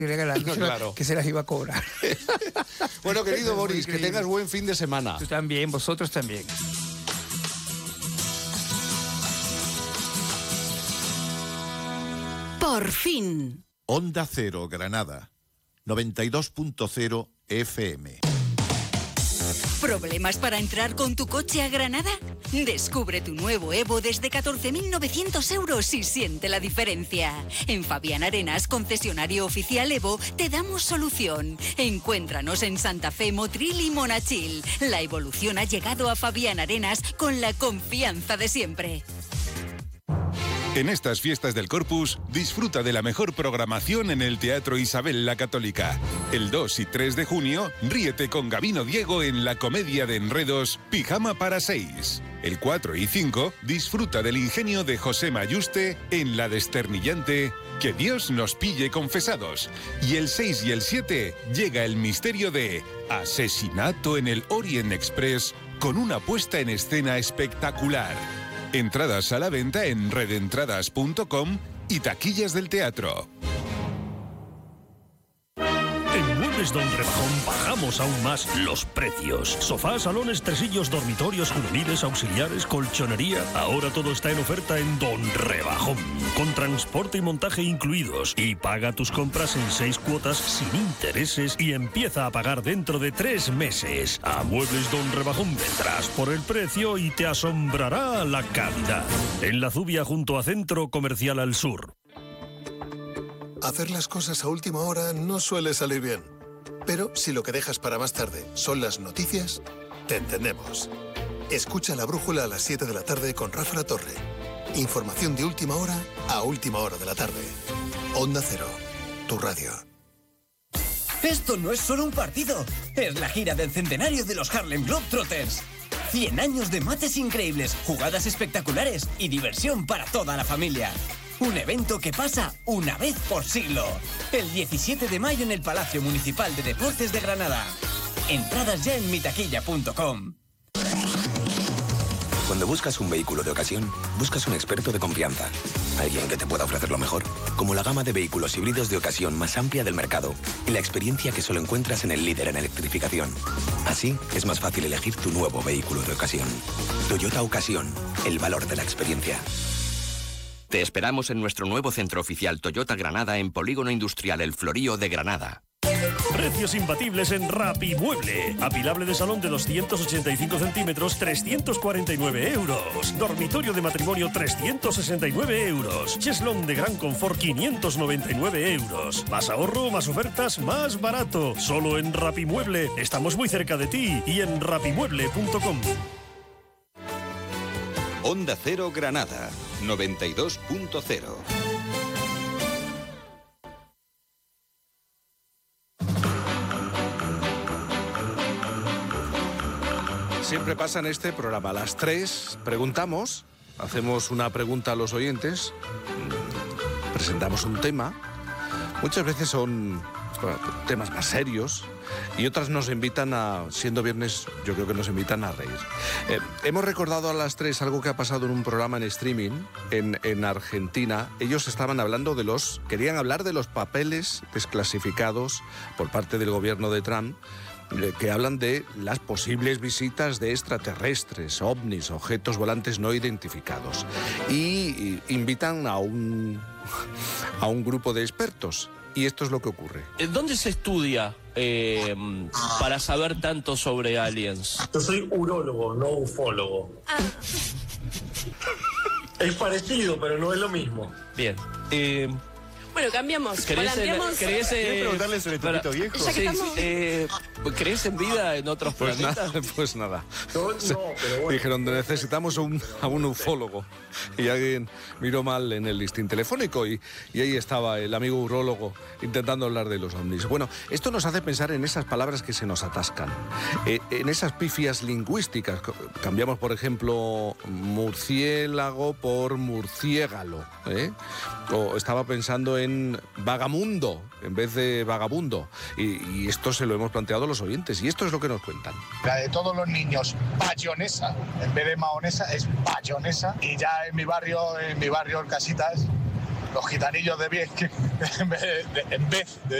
regalando, Claro. que se las iba a cobrar. Bueno, querido Es muy Boris, que increíble. tengas buen fin de semana. Tú también, vosotros también. Por fin. Onda Cero Granada, 92.0 FM. ¿Problemas para entrar con tu coche a Granada? Descubre tu nuevo Evo desde 14.900 euros y siente la diferencia. En Fabián Arenas, concesionario oficial Evo, te damos solución. Encuéntranos en Santa Fe, Motril y Monachil. La evolución ha llegado a Fabián Arenas con la confianza de siempre. En estas fiestas del Corpus, disfruta de la mejor programación en el Teatro Isabel la Católica. El 2 y 3 de junio, ríete con Gabino Diego en la comedia de enredos Pijama para 6. El 4 y 5, disfruta del ingenio de José Mayuste en la desternillante Que Dios nos pille confesados. Y el 6 y el 7, llega el misterio de Asesinato en el Orient Express con una puesta en escena espectacular. Entradas a la venta en redentradas.com y taquillas del teatro. En Muebles Don Rebajón bajamos aún más los precios. Sofás, salones, tresillos, dormitorios, juveniles, auxiliares, colchonería. Ahora todo está en oferta en Don Rebajón. Con transporte y montaje incluidos. Y paga tus compras en 6 cuotas sin intereses y empieza a pagar dentro de 3 meses. A Muebles Don Rebajón vendrás por el precio y te asombrará la calidad. En La Zubia junto a Centro Comercial al Sur. Hacer las cosas a última hora no suele salir bien. Pero si lo que dejas para más tarde son las noticias, te entendemos. Escucha La Brújula a las 7 de la tarde con Rafa La Torre. Información de última hora a última hora de la tarde. Onda Cero, tu radio. Esto no es solo un partido, es la gira del centenario de los Harlem Globetrotters. 100 años de mates increíbles, jugadas espectaculares y diversión para toda la familia. Un evento que pasa una vez por siglo. El 17 de mayo en el Palacio Municipal de Deportes de Granada. Entradas ya en mitaquilla.com. Cuando buscas un vehículo de ocasión, buscas un experto de confianza. Alguien que te pueda ofrecer lo mejor, como la gama de vehículos híbridos de ocasión más amplia del mercado y la experiencia que solo encuentras en el líder en electrificación. Así, es más fácil elegir tu nuevo vehículo de ocasión. Toyota Ocasión, el valor de la experiencia. Te esperamos en nuestro nuevo centro oficial Toyota Granada en Polígono Industrial El Florío de Granada. Precios imbatibles en Rapimueble. Apilable de salón de 285 centímetros, 349 euros. Dormitorio de matrimonio, 369 euros. Cheslón de gran confort, 599 euros. Más ahorro, más ofertas, más barato. Solo en Rapimueble. Estamos muy cerca de ti y en rapimueble.com. Onda Cero Granada, 92.0. Siempre pasa en este programa. A las 3 preguntamos, hacemos una pregunta a los oyentes, presentamos un tema. Muchas veces son temas más serios y otras nos invitan a, siendo viernes, yo creo que nos invitan a reír. Hemos recordado a las 3 algo que ha pasado en un programa en streaming en Argentina. Ellos estaban hablando querían hablar de los papeles desclasificados por parte del gobierno de Trump, que hablan de las posibles visitas de extraterrestres, ovnis, objetos volantes no identificados. Y invitan a un grupo de expertos. Y esto es lo que ocurre. ¿Dónde se estudia para saber tanto sobre aliens? Yo soy urólogo, no ufólogo. Es parecido, pero no es lo mismo. Bien. Bueno, cambiamos. ¿Querés preguntarle sobre tu pito viejo? Ya que estamos... ¿Crees en vida en otros planetas? Pues nada. No, pero bueno. Dijeron, necesitamos a un ufólogo. Y alguien miró mal en el listín telefónico y ahí estaba el amigo urólogo intentando hablar de los ovnis. Bueno, esto nos hace pensar en esas palabras que se nos atascan, en esas pifias lingüísticas. Cambiamos, por ejemplo, murciélago por murciégalo, ¿eh? O estaba pensando en vagamundo en vez de vagabundo. Y esto se lo hemos planteado a los oyentes y esto es lo que nos cuentan. La de todos los niños, bayonesa, en vez de mahonesa es bayonesa. Y ya en mi barrio, en Casitas, los gitanillos de Viez, en vez de